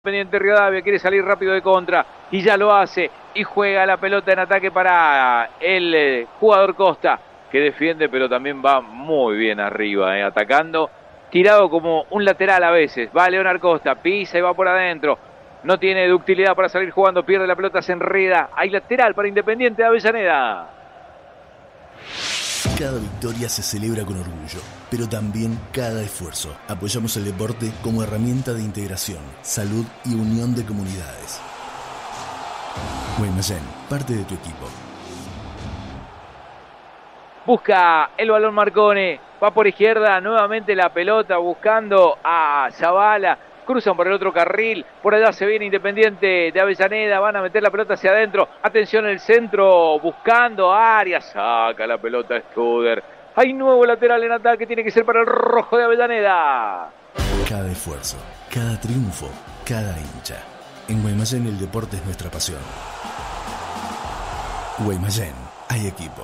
Independiente Rivadavia quiere salir rápido de contra y ya lo hace y juega la pelota en ataque para el jugador Costa, que defiende pero también va muy bien arriba, atacando, tirado como un lateral a veces. Va Leonard Costa, pisa y va por adentro, no tiene ductilidad para salir jugando, pierde la pelota, se enreda. Hay lateral para Independiente de Avellaneda. Cada victoria se celebra con orgullo, pero también cada esfuerzo. Apoyamos el deporte como herramienta de integración, salud y unión de comunidades. Guaymallén, parte de tu equipo. Busca el balón Marcone, va por izquierda, nuevamente la pelota buscando a Zavala. Cruzan por el otro carril, por allá se viene Independiente de Avellaneda, van a meter la pelota hacia adentro, atención el centro, buscando Arias, saca la pelota Studer. Hay nuevo lateral en ataque, tiene que ser para el rojo de Avellaneda. Cada esfuerzo, cada triunfo, cada hincha. En Guaymallén el deporte es nuestra pasión. Guaymallén, hay equipo.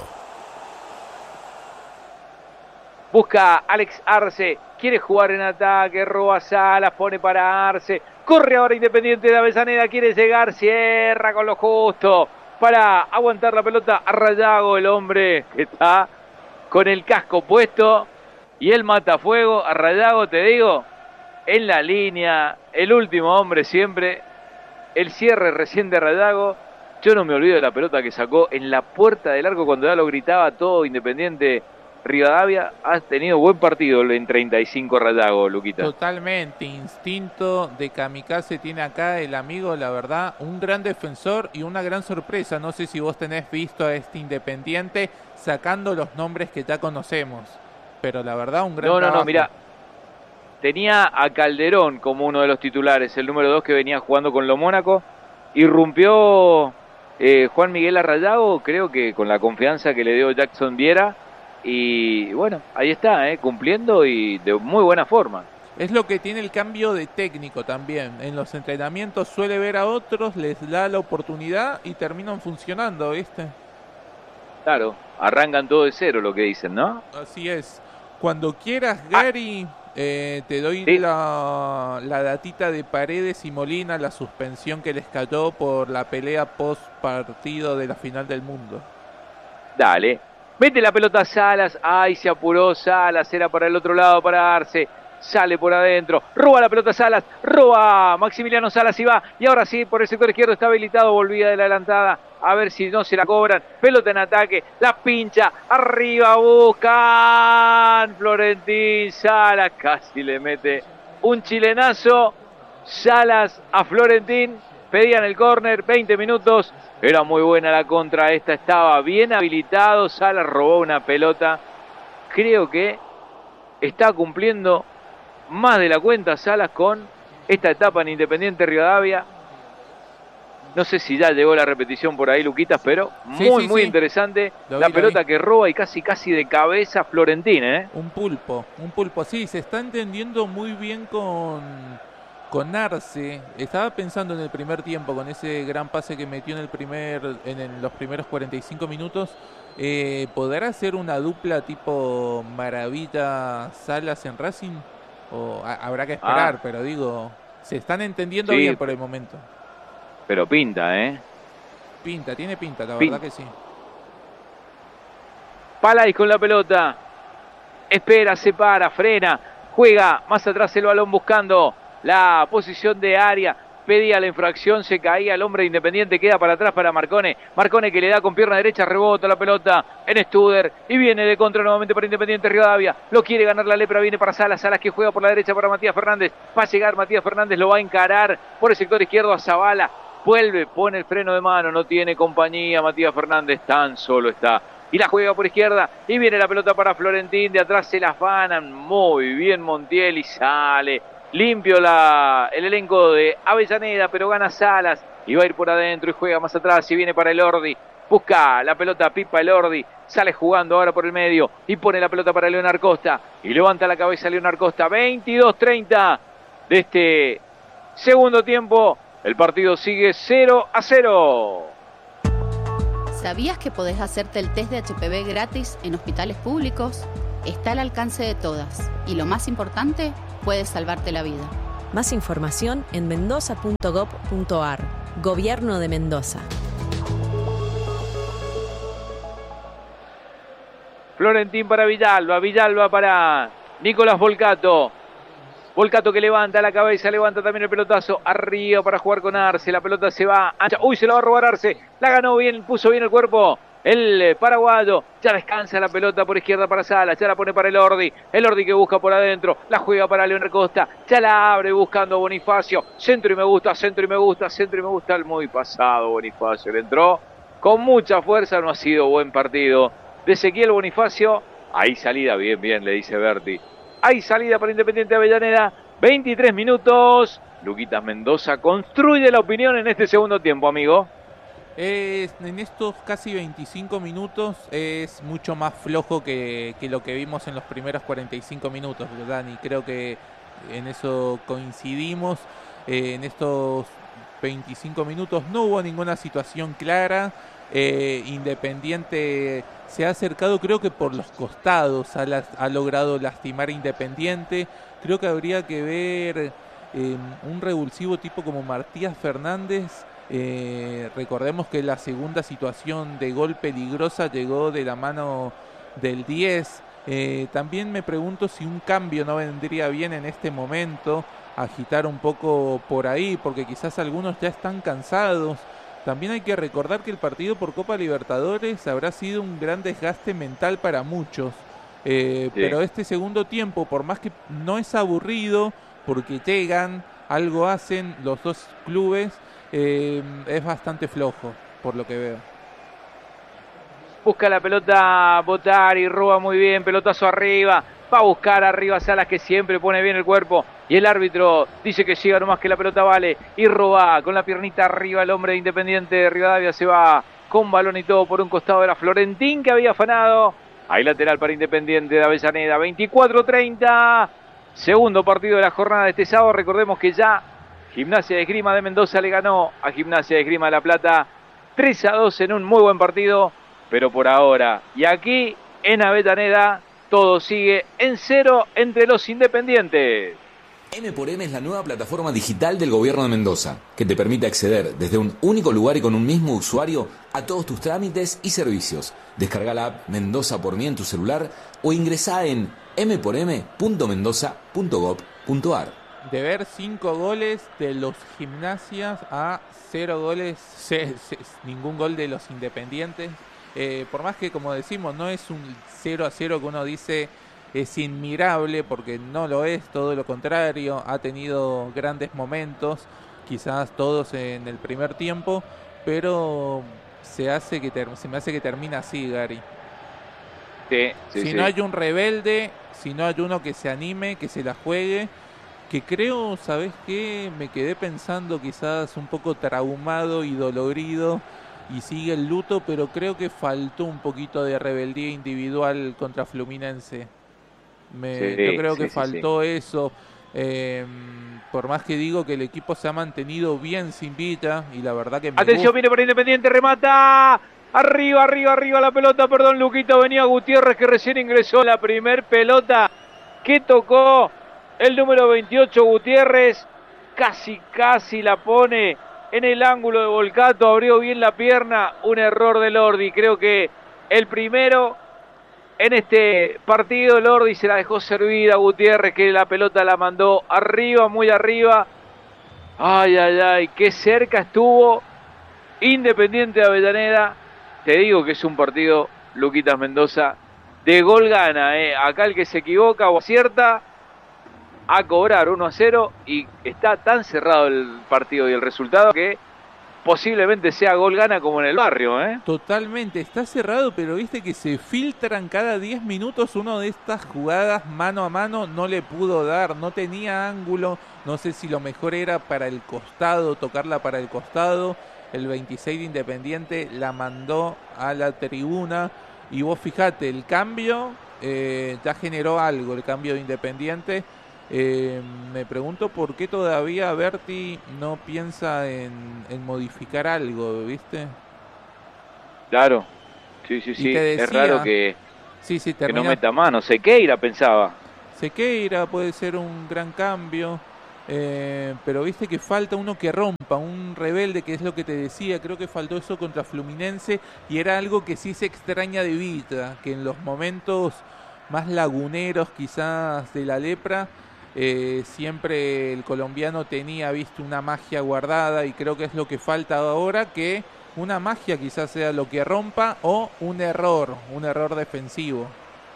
Busca Alex Arce, quiere jugar en ataque, roba Salas, pone para Arce, corre ahora Independiente de Avellaneda, quiere llegar, cierra con lo justo para aguantar la pelota a Rayago, el hombre que está con el casco puesto y el matafuego. A Rayago, te digo, en la línea, el último hombre siempre, el cierre recién de Rayago. Yo no me olvido de la pelota que sacó en la puerta del arco cuando ya lo gritaba todo Independiente Rivadavia. Ha tenido buen partido en 35 Rayago, Luquita. Totalmente, instinto de kamikaze tiene acá el amigo, la verdad, un gran defensor y una gran sorpresa. No sé si vos tenés visto a este Independiente sacando los nombres que ya conocemos, pero la verdad un gran trabajo. No, mira, tenía a Calderón como uno de los titulares, el número 2 que venía jugando con lo Mónaco, irrumpió Juan Miguel Rayago, creo que con la confianza que le dio Jackson Viera. Y bueno, ahí está, cumpliendo y de muy buena forma. Es lo que tiene el cambio de técnico también. En los entrenamientos suele ver a otros, les da la oportunidad y terminan funcionando, ¿viste? Claro, arrancan todo de cero, lo que dicen, ¿no? Así es. Cuando quieras, Gary, te doy ¿sí? la datita de Paredes y Molina, la suspensión que les cayó por la pelea post partido de la final del mundo. Dale. Mete la pelota a Salas, ay, se apuró Salas, era para el otro lado, para Arce, sale por adentro, roba la pelota Salas, roba Maximiliano Salas y va, y ahora sí, por el sector izquierdo está habilitado, volvía de la adelantada, a ver si no se la cobran, pelota en ataque, la pincha, arriba buscan, Florentín Salas, casi le mete un chilenazo, Salas a Florentín, pedían el córner, 20 minutos, era muy buena la contra, esta estaba bien habilitado, Salas robó una pelota, creo que está cumpliendo más de la cuenta Salas con esta etapa en Independiente Rivadavia. No sé si ya llegó la repetición por ahí, Luquitas, pero muy interesante la pelota que roba y casi de cabeza Florentín, Un pulpo, sí, se está entendiendo muy bien con Arce. Estaba pensando en el primer tiempo con ese gran pase que metió en los primeros 45 minutos, ¿poder hacer una dupla tipo Maravilla Salas en Racing? O habrá que esperar, pero digo, se están entendiendo bien por el momento. Pero pinta, tiene pinta, la verdad que sí. Palais con la pelota, espera, se para, frena, juega más atrás el balón buscando la posición de Arias, pedía la infracción, se caía el hombre de Independiente, queda para atrás para Marcone, Marcone que le da con pierna derecha, rebota la pelota en Studer y viene de contra nuevamente para Independiente Rivadavia, lo quiere ganar la lepra, viene para Salas, Salas que juega por la derecha para Matías Fernández, va a llegar Matías Fernández, lo va a encarar por el sector izquierdo a Zavala, vuelve, pone el freno de mano, no tiene compañía Matías Fernández, tan solo está. Y la juega por izquierda y viene la pelota para Florentín, de atrás se la afanan, muy bien Montiel y sale limpio el elenco de Avellaneda, pero gana Salas y va a ir por adentro y juega más atrás y viene para Elordi, busca la pelota Pipa Elordi, sale jugando ahora por el medio y pone la pelota para Leonard Costa y levanta la cabeza Leonard Costa, 22-30 de este segundo tiempo, el partido sigue 0-0. ¿Sabías que podés hacerte el test de HPV gratis en hospitales públicos? Está al alcance de todas y lo más importante, puede salvarte la vida. Más información en mendoza.gov.ar. Gobierno de Mendoza. Florentín para Villalba, Villalba para Nicolás Volcato. Volcato que levanta la cabeza, levanta también el pelotazo arriba para jugar con Arce. La pelota se va ancha. Uy, se la va a robar Arce. La ganó bien, puso bien el cuerpo el paraguayo. Ya descansa la pelota por izquierda para Salas. Ya la pone para el Ordi. El Ordi que busca por adentro. La juega para Leonel Costa. Ya la abre buscando a Bonifacio. Centro y me gusta, centro y me gusta, centro y me gusta. El muy pasado Bonifacio. Le entró con mucha fuerza. No ha sido buen partido de Ezequiel Bonifacio. Ahí salida, bien, bien, le dice Berti. Hay salida para Independiente Avellaneda. 23 minutos. Luquitas Mendoza construye la opinión en este segundo tiempo, amigo. En estos casi 25 minutos es mucho más flojo que lo que vimos en los primeros 45 minutos, Dani. Creo que en eso coincidimos. En estos 25 minutos no hubo ninguna situación clara. Independiente se ha acercado, creo que por los costados ha logrado lastimar a Independiente. Creo que habría que ver un revulsivo tipo como Matías Fernández. Recordemos que la segunda situación de gol peligrosa llegó de la mano del 10. También me pregunto si un cambio no vendría bien en este momento, agitar un poco por ahí, porque quizás algunos ya están cansados. También hay que recordar que el partido por Copa Libertadores habrá sido un gran desgaste mental para muchos. Sí. Pero este segundo tiempo, por más que no es aburrido, porque llegan, algo hacen los dos clubes, es bastante flojo, por lo que veo. Busca la pelota Botari, roba muy bien, pelotazo arriba. Va a buscar arriba Salas, que siempre pone bien el cuerpo. Y el árbitro dice que siga nomás, que la pelota vale. Y roba con la piernita arriba el hombre de Independiente de Rivadavia. Se va con balón y todo por un costado de la Florentín, que había afanado. Hay lateral para Independiente de Avellaneda. 24-30. Segundo partido de la jornada de este sábado. Recordemos que ya Gimnasia de Esgrima de Mendoza le ganó a Gimnasia de Esgrima de La Plata 3-2 en un muy buen partido. Pero por ahora, y aquí en Avellaneda, todo sigue en cero entre los independientes. M×M es la nueva plataforma digital del Gobierno de Mendoza, que te permite acceder desde un único lugar y con un mismo usuario a todos tus trámites y servicios. Descarga la app Mendoza por mí en tu celular o ingresá en m4m.mendoza.gov.ar. De ver 5 goles de los Gimnasias a 0 goles, ningún gol de los Independientes. Por más que, como decimos, no es un 0-0 que uno dice es inmirable, porque no lo es, todo lo contrario. Ha tenido grandes momentos, quizás todos en el primer tiempo, pero se me hace que termina así, Gary. Si no hay un rebelde, si no hay uno que se anime, que se la juegue, que creo, ¿sabes qué? Me quedé pensando, quizás un poco traumado y dolorido, y sigue el luto, pero creo que faltó un poquito de rebeldía individual contra Fluminense. Yo creo que faltó eso. Por más que digo que el equipo se ha mantenido bien sin Villa, y la verdad que atención, viene para Independiente, remata. Arriba la pelota, perdón, Luquito, venía Gutiérrez, que recién ingresó la primer pelota que tocó el número 28 Gutiérrez. Casi la pone en el ángulo de Volcato, abrió bien la pierna, un error de Lordi. Creo que el primero en este partido. Lordi se la dejó servida a Gutiérrez, que la pelota la mandó arriba, muy arriba. Ay, qué cerca estuvo Independiente de Avellaneda. Te digo que es un partido, Luquitas Mendoza, de gol gana. Acá el que se equivoca o acierta a cobrar 1-0, y está tan cerrado el partido y el resultado que posiblemente sea gol gana como en el barrio. Totalmente, está cerrado, pero viste que se filtran cada 10 minutos. Uno de estas jugadas mano a mano no le pudo dar, no tenía ángulo. No sé si lo mejor era para el costado, tocarla para el costado. El 26 de Independiente la mandó a la tribuna, y vos fijate, el cambio ya generó algo, el cambio de Independiente. Me pregunto por qué todavía Berti no piensa en modificar algo, ¿viste? Claro, sí, decía, es raro que no meta mano. Sequeira pensaba. Sequeira puede ser un gran cambio. pero viste que falta uno que rompa, un rebelde, que es lo que te decía. Creo que faltó eso contra Fluminense y era algo que sí se extraña de Vita, que en los momentos más laguneros quizás de la lepra, siempre el colombiano tenía, visto, una magia guardada, y creo que es lo que falta ahora, que una magia quizás sea lo que rompa, o un error defensivo.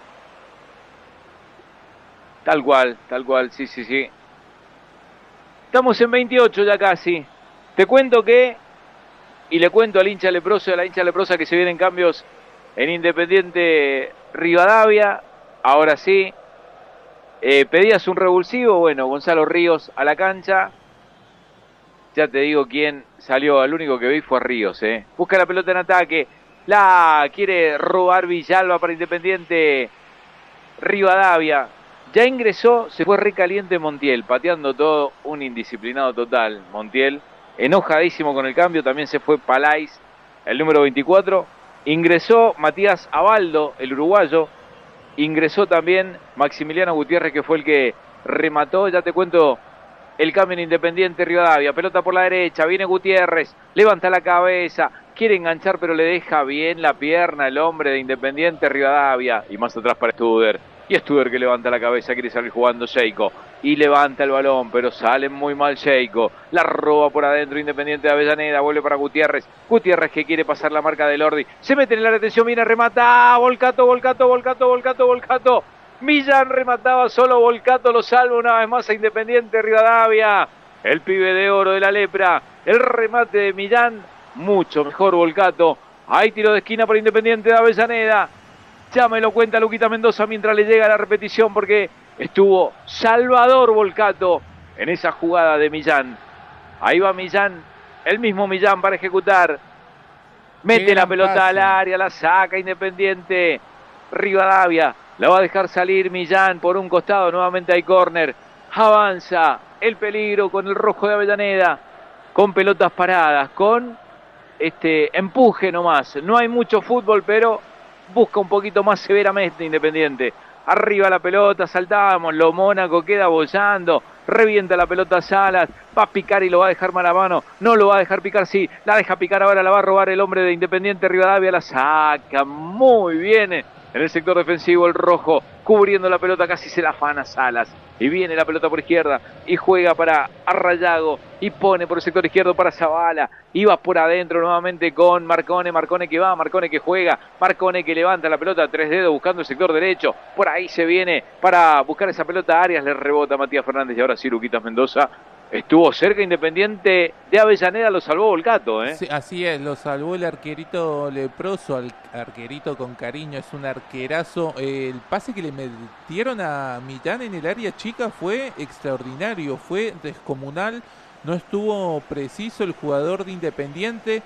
Tal cual, sí. Estamos en 28 ya casi. Te cuento que, y le cuento al hincha leproso y a la hincha leprosa, que se vienen cambios en Independiente Rivadavia. Ahora sí, pedías un revulsivo. Bueno, Gonzalo Ríos a la cancha. Ya te digo quién salió. El único que vi fue a Ríos. Busca la pelota en ataque. La quiere robar Villalba para Independiente Rivadavia. Ya ingresó, se fue recaliente Montiel, pateando todo, un indisciplinado total. Montiel, enojadísimo con el cambio. También se fue Palais, el número 24. Ingresó Matías Abaldo, el uruguayo. Ingresó también Maximiliano Gutiérrez, que fue el que remató. Ya te cuento el cambio en Independiente Rivadavia. Pelota por la derecha, viene Gutiérrez, levanta la cabeza, quiere enganchar, pero le deja bien la pierna el hombre de Independiente Rivadavia. Y más atrás para Studer. Y Studer, que levanta la cabeza, quiere salir jugando Sheiko. Y levanta el balón, pero sale muy mal Sheiko. La roba por adentro Independiente de Avellaneda. Vuelve para Gutiérrez. Gutiérrez, que quiere pasar la marca de Lordi. Se mete en el área de atención, viene, remata. Volcato. Millán remataba solo, Volcato lo salva una vez más a Independiente Rivadavia. El pibe de oro de la lepra. El remate de Millán, mucho mejor Volcato. Hay tiro de esquina por Independiente de Avellaneda. Ya me lo cuenta Luquita Mendoza mientras le llega la repetición, porque estuvo Salvador Volcato en esa jugada de Millán. Ahí va Millán, el mismo Millán para ejecutar. Mete la pelota al área, la saca Independiente Rivadavia. La va a dejar salir Millán por un costado, nuevamente hay córner. Avanza el peligro con el rojo de Avellaneda, con pelotas paradas, con empuje nomás. No hay mucho fútbol, pero busca un poquito más severamente Independiente. Arriba la pelota, saltamos, lo Mónaco queda bollando, revienta la pelota Salas, va a picar y lo va a dejar mala mano, no lo va a dejar picar, sí, la deja picar ahora, la va a robar el hombre de Independiente Rivadavia, la saca muy bien en el sector defensivo el rojo, cubriendo la pelota, casi se la afana Salas, y viene la pelota por izquierda, y juega para Arrayago, y pone por el sector izquierdo para Zavala, y va por adentro nuevamente con Marcone que va, Marcone que juega, Marcone que levanta la pelota a tres dedos buscando el sector derecho, por ahí se viene para buscar esa pelota a Arias, le rebota Matías Fernández, y ahora sí Luquitas Mendoza. Estuvo cerca Independiente de Avellaneda, lo salvó Volcato, Sí, así es, lo salvó el arquerito leproso, arquerito con cariño, es un arquerazo. El pase que le metieron a Millán en el área chica fue extraordinario, fue descomunal, no estuvo preciso el jugador de Independiente.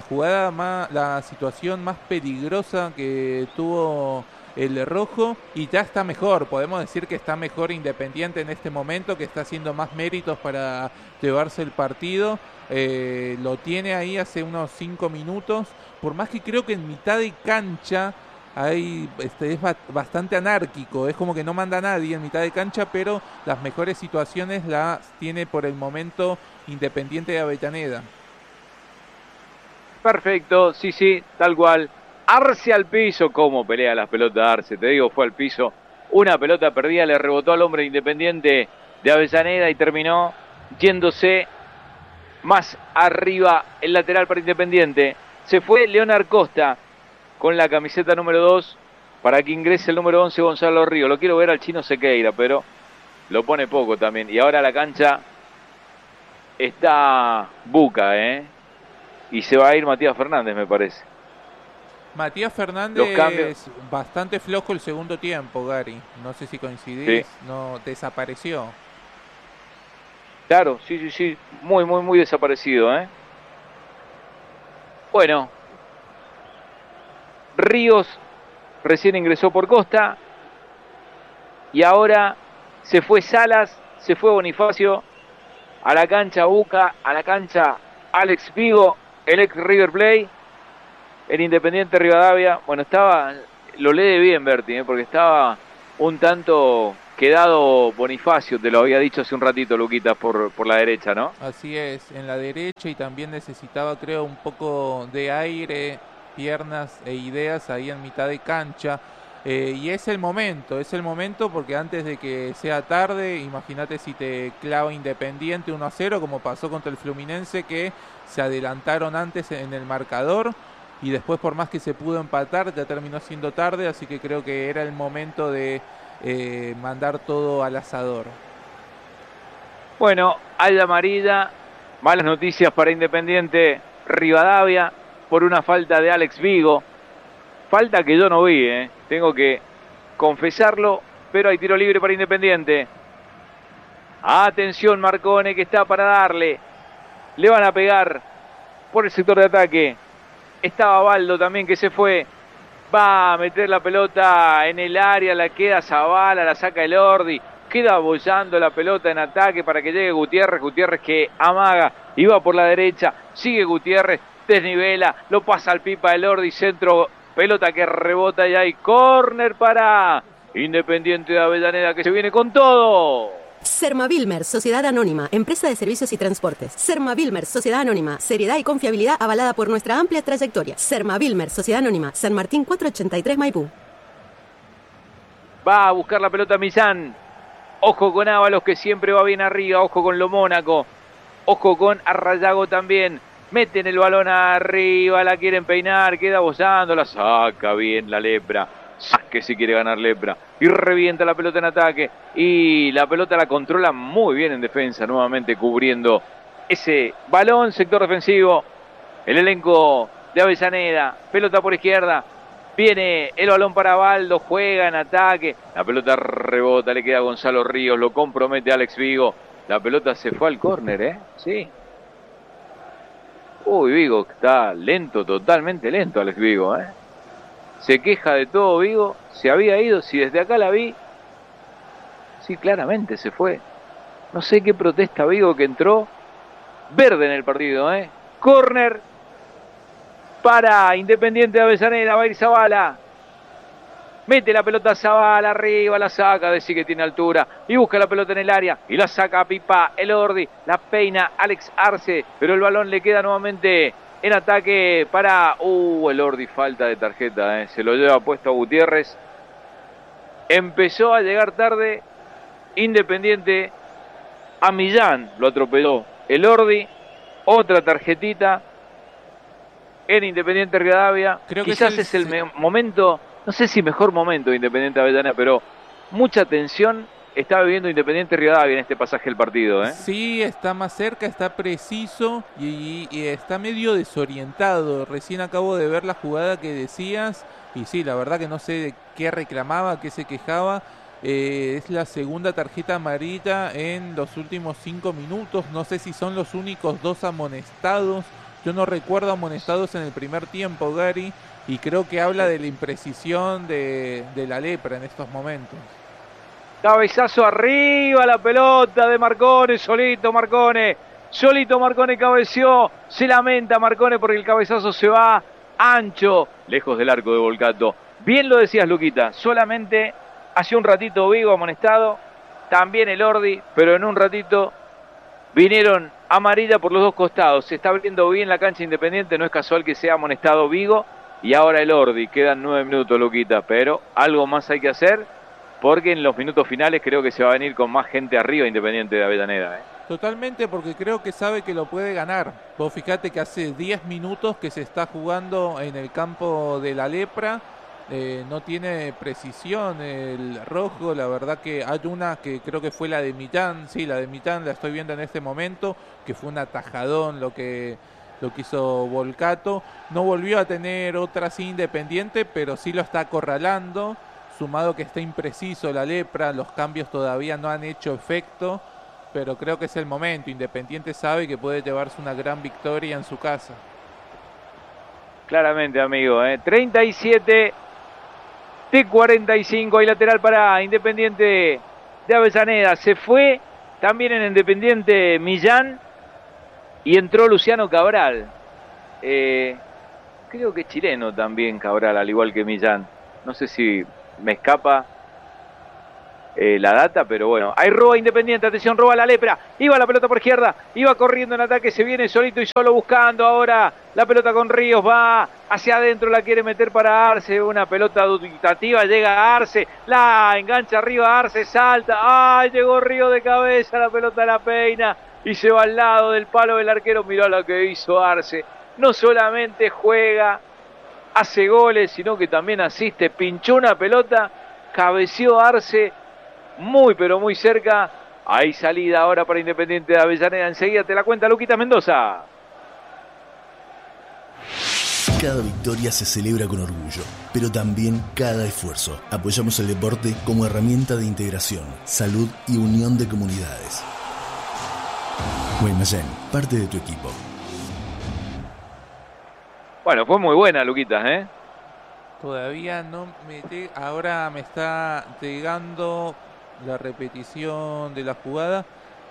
La situación más peligrosa que tuvo el rojo, y ya está mejor, podemos decir que está mejor Independiente en este momento, que está haciendo más méritos para llevarse el partido. Lo tiene ahí hace unos 5 minutos, por más que creo que en mitad de cancha es bastante anárquico, es como que no manda a nadie en mitad de cancha, pero las mejores situaciones las tiene por el momento Independiente de Avellaneda. Perfecto, sí, tal cual. Arce al piso, cómo pelea las pelotas Arce, te digo, fue al piso, una pelota perdida, le rebotó al hombre Independiente de Avellaneda y terminó yéndose más arriba el lateral para Independiente. Se fue Leonard Costa con la camiseta número 2 para que ingrese el número 11 Gonzalo Río. Lo quiero ver al chino Sequeira, pero lo pone poco también. Y ahora la cancha está buca, y se va a ir Matías Fernández, me parece. Matías Fernández, bastante flojo el segundo tiempo, Gary. No sé si coincidís, sí. No, desapareció. Claro, sí, muy desaparecido, Bueno, Ríos recién ingresó por Costa, y ahora se fue Salas, se fue Bonifacio, a la cancha Buca, a la cancha Alex Vigo, el ex River Plate. El Independiente Rivadavia, bueno, lo lee bien Berti, porque estaba un tanto quedado Bonifacio, te lo había dicho hace un ratito, Luquitas, por la derecha, ¿no? Así es, en la derecha, y también necesitaba, creo, un poco de aire, piernas e ideas ahí en mitad de cancha. Y es el momento porque antes de que sea tarde, imagínate si te clava Independiente 1-0, como pasó contra el Fluminense, que se adelantaron antes en el marcador, y después, por más que se pudo empatar, ya terminó siendo tarde, así que creo que era el momento de mandar todo al asador. Bueno, hay amarilla, malas noticias para Independiente Rivadavia por una falta de Alex Vigo. Falta que yo no vi, tengo que confesarlo, pero hay tiro libre para Independiente. Atención Marcone, que está para darle. Le van a pegar por el sector de ataque. Estaba Baldo también, que se fue. Va a meter la pelota en el área, la queda Zavala, la saca el Ordi. Queda bollando la pelota en ataque para que llegue Gutiérrez. Gutiérrez que amaga y va por la derecha. Sigue Gutiérrez, desnivela, lo pasa al Pipa el Ordi, centro. Pelota que rebota y hay córner para Independiente de Avellaneda, que se viene con todo. Sermavilmer, Sociedad Anónima, Empresa de Servicios y Transportes. Sermavilmer, Sociedad Anónima, seriedad y confiabilidad avalada por nuestra amplia trayectoria. Sermavilmer, Sociedad Anónima, San Martín 483 Maipú. Va a buscar la pelota Millán. Ojo con Ábalos, que siempre va bien arriba. Ojo con Lo Mónaco. Ojo con Arrayago también. Meten el balón arriba, la quieren peinar, queda bollando, la saca bien la Lepra. Que si quiere ganar Lepra. Y revienta la pelota en ataque. Y la pelota la controla muy bien en defensa, nuevamente cubriendo ese balón, sector defensivo. El elenco de Avellaneda. Pelota por izquierda. Viene el balón para Baldo, juega en ataque. La pelota rebota, le queda a Gonzalo Ríos, lo compromete Alex Vigo. La pelota se fue al córner, sí. Uy, Vigo está lento, totalmente lento Alex Vigo, Se queja de todo Vigo, se había ido, si desde acá la vi, sí, claramente se fue. No sé qué protesta Vigo, que entró verde en el partido, Córner para Independiente de Avellaneda, va a ir Zavala. Mete la pelota a Zavala arriba, la saca, decir que tiene altura y busca la pelota en el área y la saca a Pipa, el Ordi, la peina Alex Arce, pero el balón le queda nuevamente en ataque para... el Ordi, falta de tarjeta, se lo lleva puesto a Gutiérrez. Empezó a llegar tarde Independiente a Millán, lo atropelló el Ordi, otra tarjetita en Independiente Rivadavia. Quizás es el momento... No sé si mejor momento de Independiente Avellaneda, pero mucha tensión está viviendo Independiente Rivadavia en este pasaje del partido, Sí, está más cerca, está preciso y está medio desorientado. Recién acabo de ver la jugada que decías y sí, la verdad que no sé de qué reclamaba, qué se quejaba. Es la segunda tarjeta amarilla en los últimos 5 minutos. No sé si son los únicos 2 amonestados. Yo no recuerdo amonestados en el primer tiempo, Gary. Y creo que habla de la imprecisión de la Lepra en estos momentos. Cabezazo arriba, la pelota de Marcone, solito Marcone cabeció, se lamenta Marcone porque el cabezazo se va ancho, lejos del arco de Volcato. Bien lo decías, Luquita, solamente hace un ratito Vigo amonestado, también el Ordi, pero en un ratito vinieron amarilla por los dos costados. Se está abriendo bien la cancha Independiente, no es casual que sea amonestado Vigo. Y ahora el Ordi, quedan 9 minutos, Luquita, pero algo más hay que hacer, porque en los minutos finales creo que se va a venir con más gente arriba Independiente de Avellaneda. Totalmente, porque creo que sabe que lo puede ganar. Vos fíjate que hace 10 minutos que se está jugando en el campo de la Lepra, no tiene precisión el rojo, la verdad que hay una que creo que fue la de Millán, sí, la de Millán la estoy viendo en este momento, que fue un atajadón lo que hizo Volcato. No volvió a tener otra así Independiente, pero sí lo está acorralando, sumado que está impreciso la Lepra, los cambios todavía no han hecho efecto, pero creo que es el momento. Independiente sabe que puede llevarse una gran victoria en su casa. Claramente, amigo, 37 de 45, hay lateral para Independiente de Avellaneda. Se fue también en Independiente Millán y entró Luciano Cabral. Creo que es chileno también Cabral, al igual que Millán. No sé si me escapa. la data, pero bueno, ahí roba Independiente, atención, roba la Lepra, iba la pelota por izquierda, iba corriendo en ataque, se viene solito y solo buscando ahora la pelota con Ríos, va hacia adentro, la quiere meter para Arce, una pelota dubitativa, llega a Arce, la engancha arriba, Arce salta, ¡ay! Llegó Ríos de cabeza, la pelota la peina y se va al lado del palo del arquero, mirá lo que hizo Arce, no solamente juega, hace goles, sino que también asiste, pinchó una pelota, cabeceó Arce, muy pero muy cerca. Hay salida ahora para Independiente de Avellaneda. Enseguida te la cuenta Luquitas Mendoza. Cada victoria se celebra con orgullo, pero también cada esfuerzo. Apoyamos el deporte como herramienta de integración, salud y unión de comunidades. Guaymallén, parte de tu equipo. Bueno, fue muy buena, Luquitas, ¿eh? Todavía no ahora me está llegando la repetición de la jugada.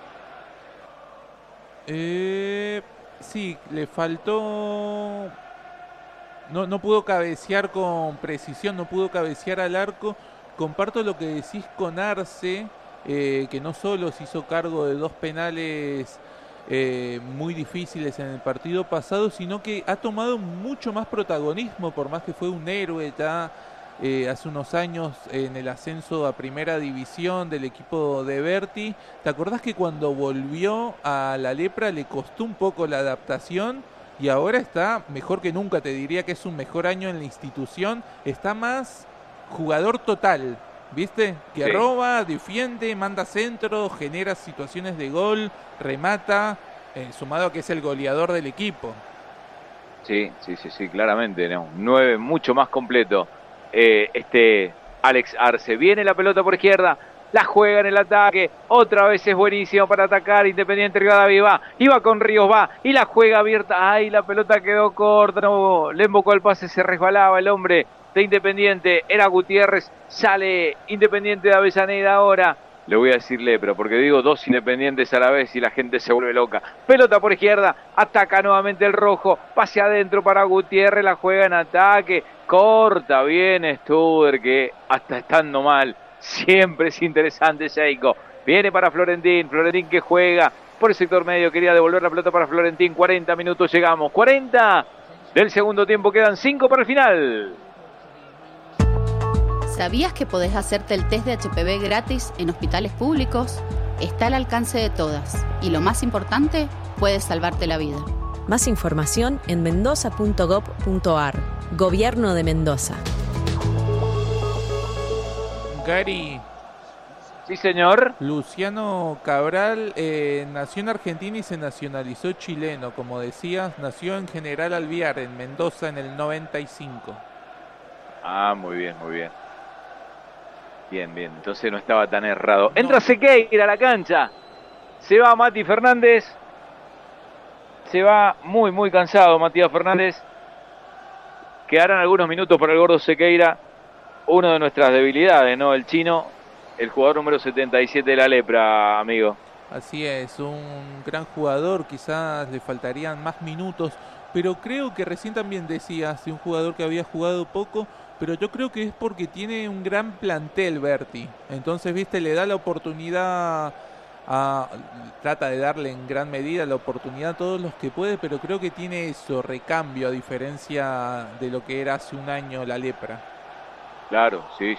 Sí, le faltó. No pudo cabecear con precisión, no pudo cabecear al arco. Comparto lo que decís con Arce, que no solo se hizo cargo de 2 penales muy difíciles en el partido pasado, sino que ha tomado mucho más protagonismo, por más que fue un héroe ya hace unos años en el ascenso a primera división del equipo de Berti. ¿Te acordás que cuando volvió a la Lepra le costó un poco la adaptación? Y ahora está mejor que nunca, te diría que es un mejor año en la institución, está más jugador total, ¿viste? Que sí. Roba, defiende, manda centro, genera situaciones de gol, remata, sumado a que es el goleador del equipo. Sí, claramente, ¿no? 9 mucho más completo. Alex Arce, viene la pelota por izquierda, la juega en el ataque, otra vez es buenísimo para atacar Independiente Rivadavia, iba con Ríos, va, y la juega abierta, ay, la pelota quedó corta, no, le embocó el pase, se resbalaba el hombre de Independiente, era Gutiérrez, sale Independiente de Avellaneda ahora, le voy a decir Lepra, porque digo 2 Independientes a la vez y la gente se vuelve loca, pelota por izquierda, ataca nuevamente el rojo, pase adentro para Gutiérrez, la juega en ataque, corta bien Studer, que hasta estando mal, siempre es interesante Seiko, viene para Florentín que juega por el sector medio, quería devolver la pelota para Florentín, 40 minutos llegamos, 40 del segundo tiempo, quedan 5 para el final. ¿Sabías que podés hacerte el test de HPV gratis en hospitales públicos? Está al alcance de todas y lo más importante, puede salvarte la vida. Más información en mendoza.gov.ar. Gobierno de Mendoza. Gary. Sí, señor. Luciano Cabral nació en Argentina y se nacionalizó chileno. Como decías, nació en General Alvear, en Mendoza, en el 95. Ah, muy bien. Bien, entonces no estaba tan errado. Entra Sequeira a la cancha. Se va Mati Fernández. Se va muy cansado Matías Fernández. Quedarán algunos minutos para el gordo Sequeira. Uno de nuestras debilidades, ¿no? El chino, el jugador número 77 de la Lepra, amigo. Así es, un gran jugador. Quizás le faltarían más minutos. Pero creo que recién también decías de un jugador que había jugado poco, pero yo creo que es porque tiene un gran plantel Berti. Entonces, viste, le da la oportunidad, trata de darle en gran medida la oportunidad a todos los que puede, pero creo que tiene eso, recambio, a diferencia de lo que era hace un año la Lepra. Claro, sí.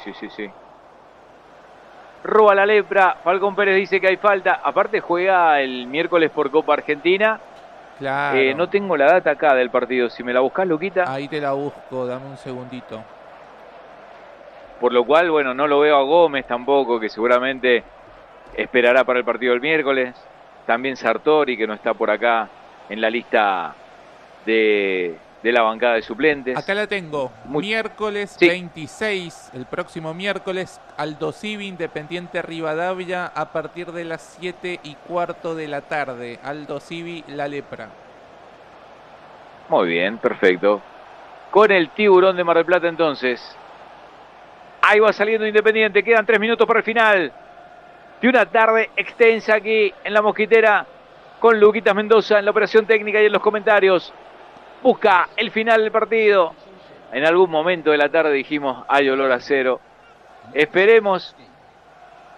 Roba la Lepra, Falcón Pérez dice que hay falta, aparte juega el miércoles por Copa Argentina. Claro. No tengo la data acá del partido, si me la buscás, Luquita. Ahí te la busco, dame un segundito. Por lo cual, bueno, no lo veo a Gómez tampoco, que seguramente esperará para el partido del miércoles. También Sartori, que no está por acá en la lista de la bancada de suplentes. Acá la tengo. Miércoles 26, el próximo miércoles, Aldosivi, Independiente Rivadavia, a partir de las 7:15 de la tarde. Aldosivi, la Lepra. Muy bien, perfecto. Con el Tiburón de Mar del Plata entonces. Ahí va saliendo Independiente, quedan 3 minutos para el final de una tarde extensa aquí en La Mosquitera con Luquitas Mendoza en la operación técnica y en los comentarios. Busca el final del partido. En algún momento de la tarde dijimos, hay olor a cero. Esperemos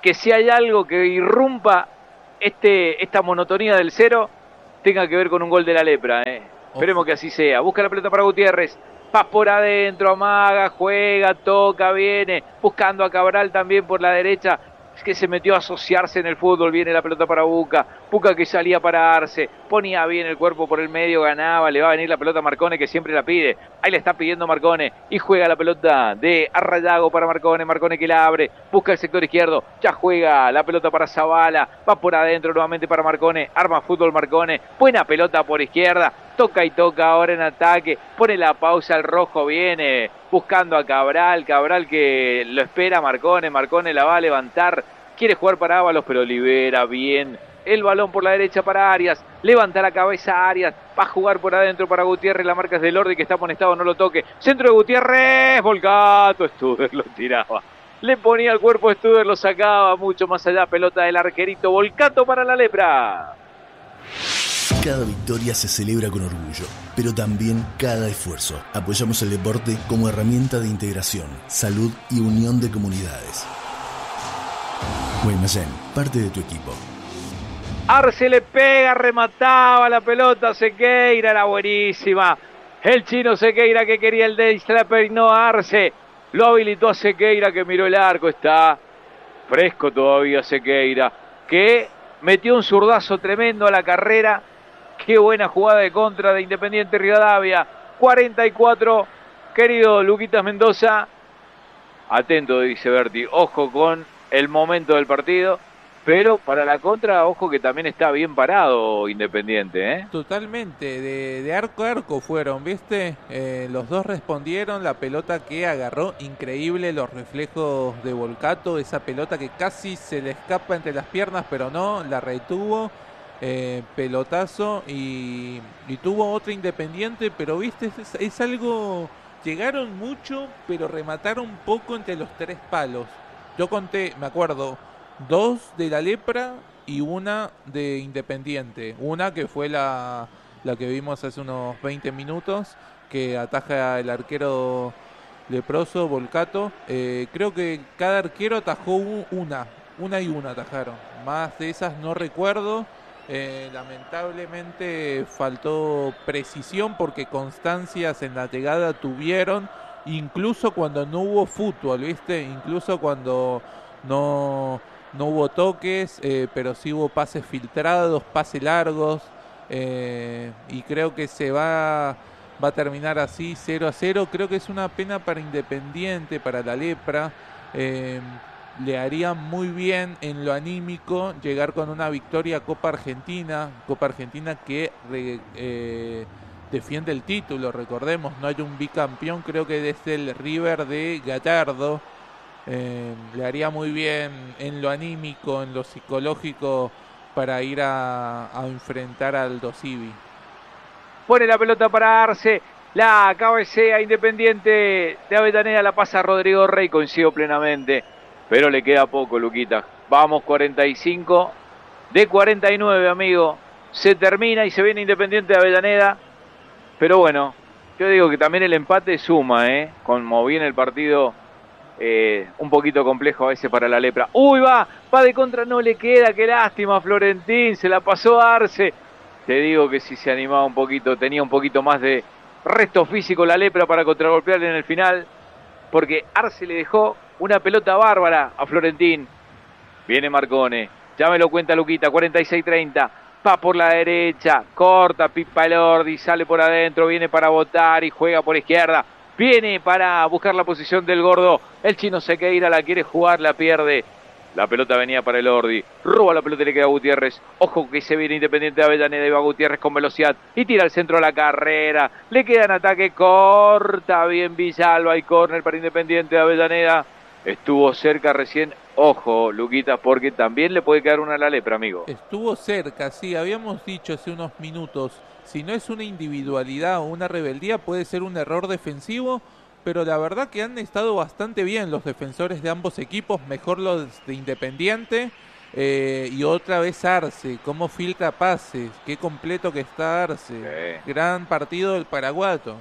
que si hay algo que irrumpa esta monotonía del 0, tenga que ver con un gol de la Lepra. Esperemos que así sea. Busca la pelota para Gutiérrez. Paz por adentro, amaga, juega, toca, viene. Buscando a Cabral también por la derecha. Es que se metió a asociarse en el fútbol. Viene la pelota para Buca. Buca que salía para Arce. Ponía bien el cuerpo por el medio, ganaba. Le va a venir la pelota a Marcone, que siempre la pide. Ahí le está pidiendo Marcone. Y juega la pelota de Arrayago para Marcone. Marcone que la abre. Busca el sector izquierdo. Ya juega la pelota para Zavala. Va por adentro nuevamente para Marcone. Arma fútbol Marcone. Buena pelota por izquierda. Toca y toca ahora en ataque. Pone la pausa, el rojo viene buscando a Cabral. Cabral que lo espera Marcone. Marcone la va a levantar. Quiere jugar para Ábalos, pero libera bien el balón por la derecha para Arias. Levanta la cabeza Arias. Va a jugar por adentro para Gutiérrez. La marca es de Lordi, que está amonestado, no lo toque. Centro de Gutiérrez. Volcato. Studer lo tiraba. Le ponía el cuerpo a Studer, lo sacaba mucho más allá. Pelota del arquerito. Volcato para la Lepra. Cada victoria se celebra con orgullo, pero también cada esfuerzo. Apoyamos el deporte como herramienta de integración, salud y unión de comunidades. Guaymallén, parte de tu equipo. Arce le pega, remataba la pelota. Sequeira era buenísima. El chino Sequeira que quería el de Slapper y no Arce. Lo habilitó a Sequeira que miró el arco. Está fresco todavía Sequeira, que metió un zurdazo tremendo a la carrera. Qué buena jugada de contra de Independiente Rivadavia. 44, querido Luquitas Mendoza. Atento, dice Berti. Ojo con el momento del partido. Pero para la contra, ojo que también está bien parado Independiente, Totalmente, de arco a arco fueron, ¿viste? Los dos respondieron, la pelota que agarró, increíble los reflejos de Volcato, esa pelota que casi se le escapa entre las piernas, pero no, la retuvo. Pelotazo y tuvo otra Independiente, pero viste, es algo, llegaron mucho pero remataron poco entre los 3 palos. Yo conté, me acuerdo, 2 de la Lepra y una de Independiente, una que fue la que vimos hace unos 20 minutos, que ataja el arquero leproso Volcato. Creo que cada arquero atajó una y una atajaron, más de esas no recuerdo. Lamentablemente faltó precisión porque constancias en la llegada tuvieron, incluso cuando no hubo fútbol, ¿viste? Incluso cuando no hubo toques, pero sí hubo pases filtrados, pases largos, y creo que se va a terminar así 0-0. Creo que es una pena para Independiente, para la Lepra. Le haría muy bien en lo anímico llegar con una victoria Copa Argentina que defiende el título, recordemos, no hay un bicampeón, creo que desde el River de Gallardo. Le haría muy bien en lo anímico, en lo psicológico, para ir a enfrentar al Dosivi. Pone la pelota para Arce, la cabecea Independiente de Avellaneda, la pasa Rodrigo Rey, coincido plenamente. Pero le queda poco, Luquita. Vamos, 45 de 49, amigo. Se termina y se viene Independiente de Avellaneda. Pero bueno, yo digo que también el empate suma, como viene el partido, un poquito complejo a veces para la Lepra. ¡Uy, va de contra! No le queda, qué lástima, Florentín. Se la pasó a Arce. Te digo que si se animaba un poquito, tenía un poquito más de resto físico la Lepra para contragolpearle en el final. Porque Arce le dejó una pelota bárbara a Florentín. Viene Marcone. Ya me lo cuenta Luquita. 46-30. Va por la derecha. Corta. Pipa Elordi. Sale por adentro. Viene para botar y juega por izquierda. Viene para buscar la posición del gordo. El chino Sequeira la quiere jugar. La pierde. La pelota venía para Elordi. Roba la pelota y le queda a Gutiérrez. Ojo que se viene Independiente de Avellaneda. Y va Gutiérrez con velocidad. Y tira al centro a la carrera. Le queda en ataque. Corta bien Villalba. Y córner para Independiente de Avellaneda. Estuvo cerca recién. Ojo, Luquitas, porque también le puede quedar una a la Lepra, amigo. Estuvo cerca, sí. Habíamos dicho hace unos minutos. Si no es una individualidad o una rebeldía, puede ser un error defensivo. Pero la verdad que han estado bastante bien los defensores de ambos equipos, mejor los de Independiente, y otra vez Arce, cómo filtra pases, qué completo que está Arce, gran partido del paraguato.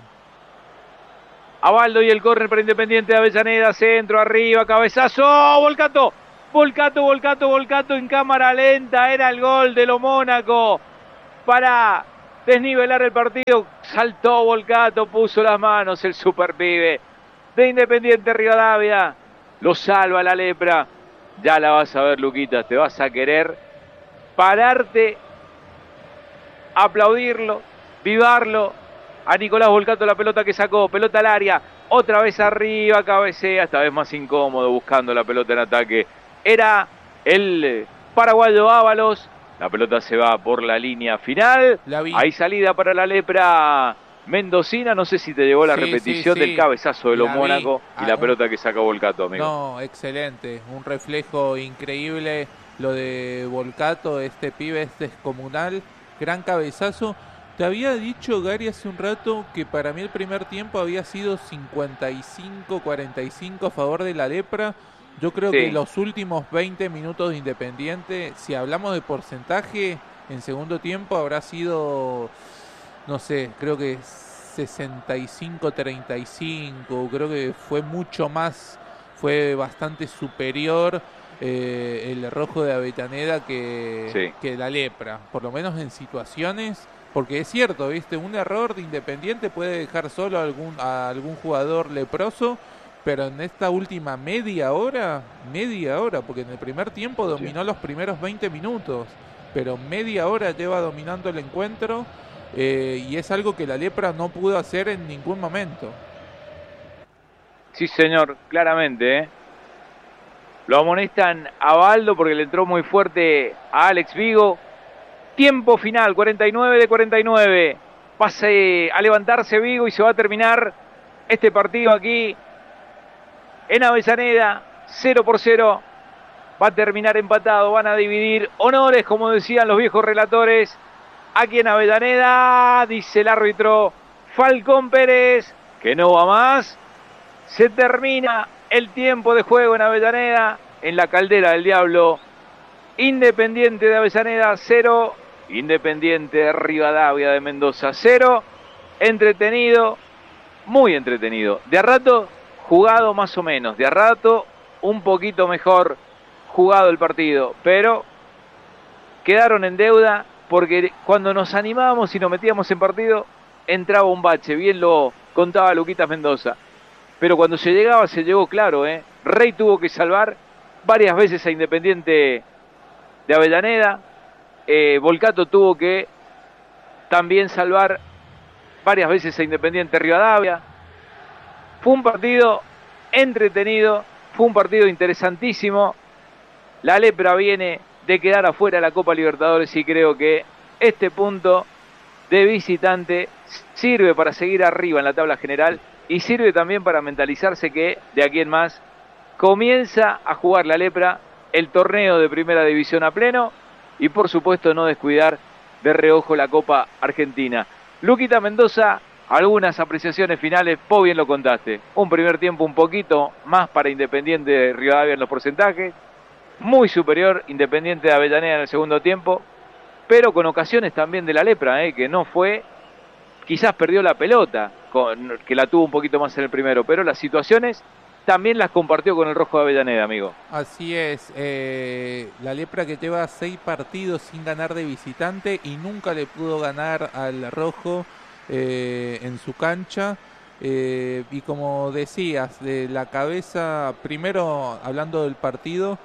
Abaldo y el córner para Independiente de Avellaneda, centro, arriba, cabezazo, Volcato, Volcato en cámara lenta. Era el gol de lo Mónaco para desnivelar el partido. Saltó Volcato, puso las manos el super pibe de Independiente Rivadavia. Lo salva la lepra. Ya la vas a ver, Luquitas. Te vas a querer pararte, aplaudirlo, vivarlo. A Nicolás Volcato la pelota que sacó. Pelota al área. Otra vez arriba, cabecea. Esta vez más incómodo, buscando la pelota en ataque. Era el paraguayo Ábalos. La pelota se va por la línea final. Hay salida para la lepra mendocina. No sé si te llegó la repetición del cabezazo de lo Mónaco y la pelota que sacó Volcato, amigo. No, excelente. Un reflejo increíble lo de Volcato. Este pibe es descomunal. Gran cabezazo. Te había dicho, Gary, hace un rato que para mí el primer tiempo había sido 55-45 a favor de la lepra. Yo creo que los últimos 20 minutos de Independiente, si hablamos de porcentaje, en segundo tiempo habrá sido, no sé, creo que 65-35. Creo que fue mucho más, fue bastante superior el rojo de Avellaneda que la lepra, por lo menos en situaciones. Porque es cierto, ¿viste? Un error de Independiente puede dejar solo a algún jugador leproso, pero en esta última media hora, porque en el primer tiempo dominó los primeros 20 minutos, pero media hora lleva dominando el encuentro, y es algo que la lepra no pudo hacer en ningún momento. Sí, señor, claramente, Lo amonestan a Baldo porque le entró muy fuerte a Alex Vigo. Tiempo final, 49 de 49. Pase a levantarse Vigo y se va a terminar este partido aquí en Avellaneda. 0-0. Va a terminar empatado. Van a dividir honores, como decían los viejos relatores, aquí en Avellaneda. Dice el árbitro Falcón Pérez que no va más. Se termina el tiempo de juego en Avellaneda, en la Caldera del Diablo. Independiente de Avellaneda 0, Independiente Rivadavia de Mendoza 0. Entretenido, muy entretenido. De a rato jugado más o menos, de a rato un poquito mejor jugado el partido, pero quedaron en deuda porque cuando nos animábamos y nos metíamos en partido entraba un bache, bien lo contaba Luquitas Mendoza. Pero cuando se llegaba, se llegó claro, Rey tuvo que salvar varias veces a Independiente de Avellaneda. Volcato tuvo que también salvar varias veces a Independiente Rivadavia. Fue un partido entretenido, fue un partido interesantísimo. La lepra viene de quedar afuera de la Copa Libertadores y creo que este punto de visitante sirve para seguir arriba en la tabla general. Y sirve también para mentalizarse que de aquí en más comienza a jugar la lepra el torneo de primera división a pleno y por supuesto no descuidar de reojo la Copa Argentina. Luquita Mendoza, algunas apreciaciones finales, vos bien lo contaste. Un primer tiempo un poquito más para Independiente de Rivadavia en los porcentajes, muy superior Independiente de Avellaneda en el segundo tiempo, pero con ocasiones también de la lepra, que no fue, quizás perdió la pelota, que la tuvo un poquito más en el primero, pero las situaciones también las compartió con el rojo de Avellaneda, amigo. Así es, la lepra que lleva 6 partidos sin ganar de visitante y nunca le pudo ganar al rojo en su cancha. Y como decías, de la cabeza, primero hablando del partido,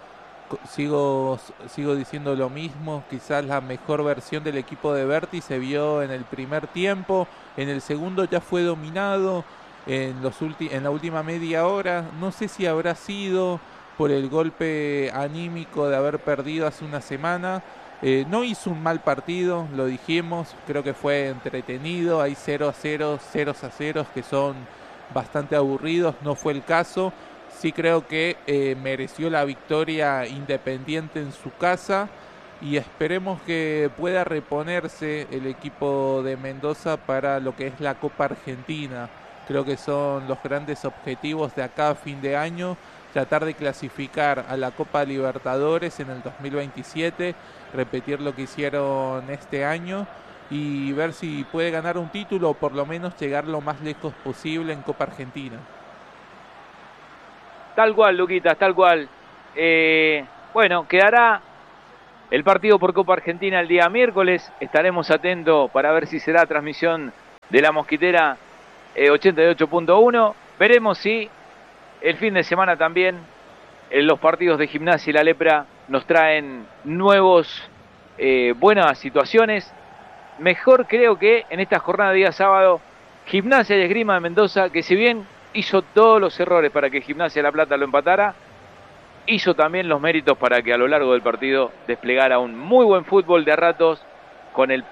sigo diciendo lo mismo, quizás la mejor versión del equipo de Berti se vio en el primer tiempo, en el segundo ya fue dominado, en la última media hora, no sé si habrá sido por el golpe anímico de haber perdido hace una semana, no hizo un mal partido, lo dijimos, creo que fue entretenido, hay 0-0, 0-0 que son bastante aburridos, no fue el caso. Sí creo que mereció la victoria Independiente en su casa y esperemos que pueda reponerse el equipo de Mendoza para lo que es la Copa Argentina. Creo que son los grandes objetivos de acá a fin de año, tratar de clasificar a la Copa Libertadores en el 2027, repetir lo que hicieron este año y ver si puede ganar un título o por lo menos llegar lo más lejos posible en Copa Argentina. Tal cual, Luquitas, tal cual. bueno, quedará el partido por Copa Argentina el día miércoles. Estaremos atentos para ver si será transmisión de la Mosquitera 88.1. Veremos si el fin de semana también los partidos de Gimnasia y La Lepra nos traen buenas situaciones. Mejor creo que en esta jornada de día sábado, Gimnasia y Esgrima de Mendoza, que si bien hizo todos los errores para que Gimnasia La Plata lo empatara, hizo también los méritos para que a lo largo del partido desplegara un muy buen fútbol de a ratos con ese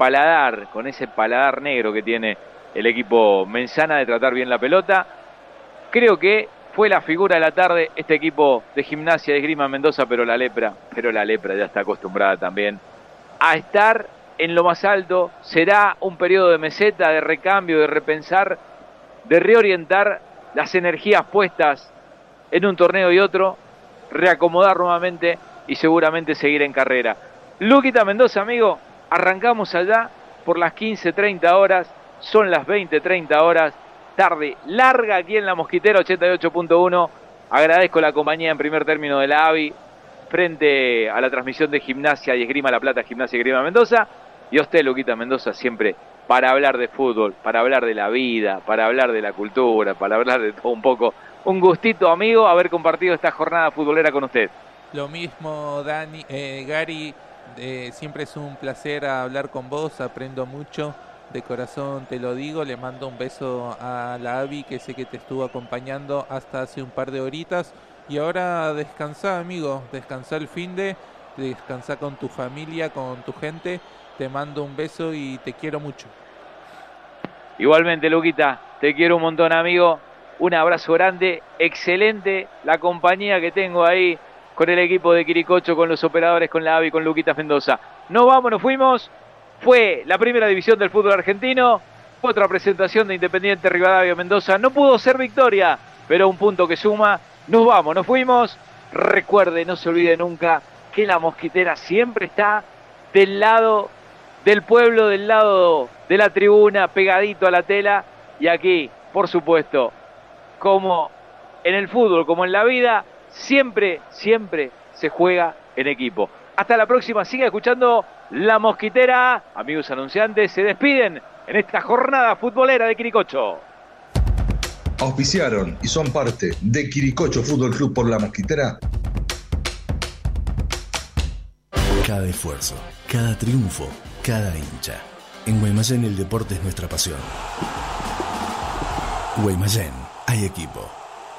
paladar negro que tiene el equipo menzana de tratar bien la pelota. Creo que fue la figura de la tarde este equipo de Gimnasia de Esgrima Mendoza, pero la Lepra ya está acostumbrada también a estar en lo más alto. Será un periodo de meseta, de recambio, de repensar, de reorientar las energías puestas en un torneo y otro, reacomodar nuevamente y seguramente seguir en carrera. Luquita Mendoza, amigo, arrancamos allá por las 15:30 horas, son las 20:30 horas, tarde larga aquí en la Mosquitera 88.1. Agradezco la compañía en primer término de la AVI frente a la transmisión de Gimnasia y Esgrima La Plata, Gimnasia y Esgrima Mendoza, y a usted, Luquita Mendoza, siempre para hablar de fútbol, para hablar de la vida, para hablar de la cultura, para hablar de todo un poco. Un gustito, amigo, haber compartido esta jornada futbolera con usted. Lo mismo, Gary, siempre es un placer hablar con vos, aprendo mucho, de corazón te lo digo. Le mando un beso a la Avi, que sé que te estuvo acompañando hasta hace un par de horitas, y ahora descansá, amigo, descansá el finde, descansá con tu familia, con tu gente. Te mando un beso y te quiero mucho. Igualmente, Luquita, te quiero un montón, amigo. Un abrazo grande, excelente la compañía que tengo ahí con el equipo de Quiricocho, con los operadores, con la AVI, con Luquita Mendoza. Nos fuimos. Fue la primera división del fútbol argentino. Otra presentación de Independiente Rivadavia Mendoza. No pudo ser victoria, pero un punto que suma. Nos fuimos. Recuerde, no se olvide nunca que la Mosquitera siempre está del lado del pueblo, del lado de la tribuna, pegadito a la tela. Y aquí, por supuesto, como en el fútbol, como en la vida, siempre se juega en equipo. Hasta la próxima, siga escuchando La Mosquitera. Amigos anunciantes, se despiden en esta jornada futbolera de Quiricocho. Auspiciaron y son parte de Quiricocho Fútbol Club por La Mosquitera. Cada esfuerzo, cada triunfo, cada hincha. En Guaymallén el deporte es nuestra pasión. Guaymallén, hay equipo.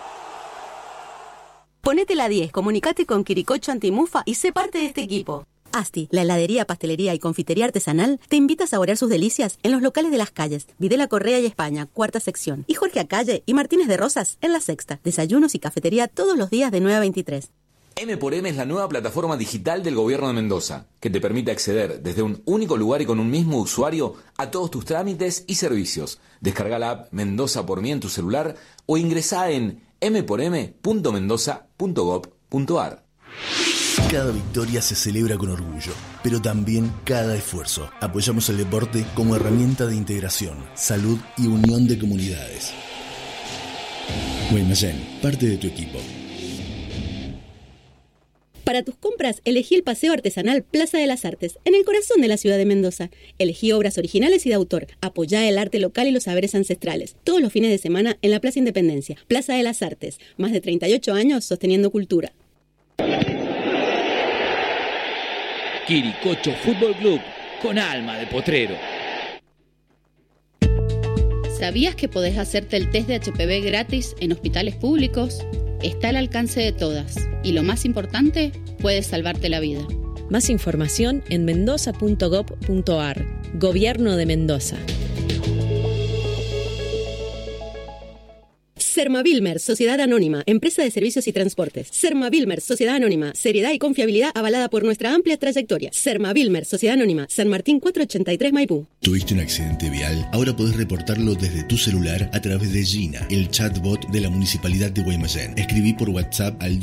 Ponete la 10, comunicate con Quiricocho Antimufa y sé parte de este equipo. Asti, la heladería, pastelería y confitería artesanal, te invita a saborear sus delicias en los locales de Las Calles, Videla Correa y España, cuarta sección, y Jorge Acalle y Martínez de Rosas en la sexta. Desayunos y cafetería todos los días de 9 a 23. M×M es la nueva plataforma digital del Gobierno de Mendoza, que te permite acceder desde un único lugar y con un mismo usuario a todos tus trámites y servicios. Descarga la app Mendoza por mí en tu celular o ingresá en m4m.mendoza.gov.ar. Cada victoria se celebra con orgullo, pero también cada esfuerzo. Apoyamos el deporte como herramienta de integración, salud y unión de comunidades. Guaymallén, parte de tu equipo. Para tus compras, elegí el Paseo Artesanal Plaza de las Artes, en el corazón de la ciudad de Mendoza. Elegí obras originales y de autor. Apoyá el arte local y los saberes ancestrales. Todos los fines de semana en la Plaza Independencia. Plaza de las Artes. Más de 38 años sosteniendo cultura. Quiricocho Fútbol Club, con alma de potrero. ¿Sabías que podés hacerte el test de HPV gratis en hospitales públicos? Está al alcance de todas. Y lo más importante, puede salvarte la vida. Más información en mendoza.gov.ar. Gobierno de Mendoza. Sermavilmer, Sociedad Anónima, Empresa de Servicios y Transportes. Sermavilmer, Sociedad Anónima, seriedad y confiabilidad avalada por nuestra amplia trayectoria. Sermavilmer, Sociedad Anónima, San Martín 483 Maipú. ¿Tuviste un accidente vial? Ahora podés reportarlo desde tu celular a través de Gina, el chatbot de la Municipalidad de Guaymallén. Escribí por WhatsApp al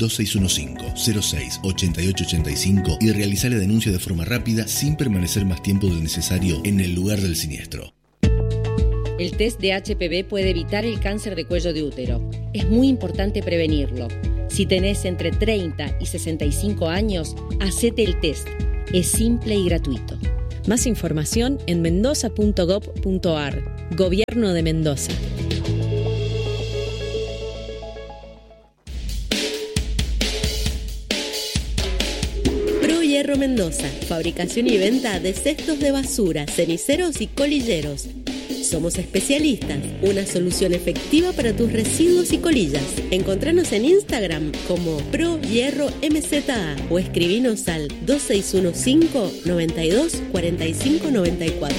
2615-06-8885 y realizá la denuncia de forma rápida sin permanecer más tiempo del necesario en el lugar del siniestro. El test de HPV puede evitar el cáncer de cuello de útero. Es muy importante prevenirlo. Si tenés entre 30 y 65 años, hacete el test. Es simple y gratuito. Más información en mendoza.gov.ar. Gobierno de Mendoza. Hierro Mendoza, fabricación y venta de cestos de basura, ceniceros y colilleros. Somos especialistas, una solución efectiva para tus residuos y colillas. Encontranos en Instagram como Pro Hierro MZA o escribinos al 2615 92 45 94.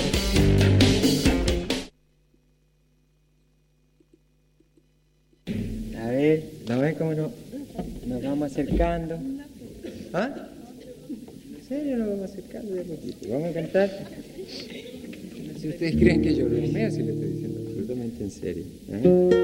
A ver, ¿no ven cómo nos vamos acercando? ¿Ah? ¿En serio nos vamos acercando de a poquito? ¿Vamos a cantar? Si ustedes creen que yo lo bromeo, si lo estoy diciendo absolutamente en serio.